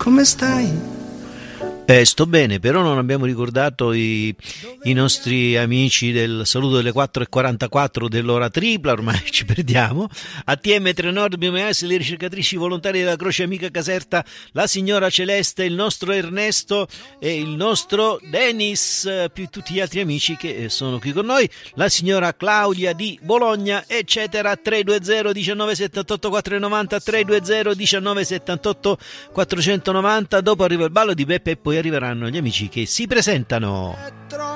come stai? Sto bene, però non abbiamo ricordato i nostri amici del saluto delle 4:44 dell'ora tripla, ormai ci perdiamo. ATM Trenord BMS, le ricercatrici volontarie della Croce Amica Caserta, la signora Celeste, il nostro Ernesto e il nostro Dennis, più tutti gli altri amici che sono qui con noi, la signora Claudia di Bologna, eccetera. 320 19 78 490, 320 19 78 490. Dopo arriva il ballo di Beppe e poi arriveranno gli amici che si presentano.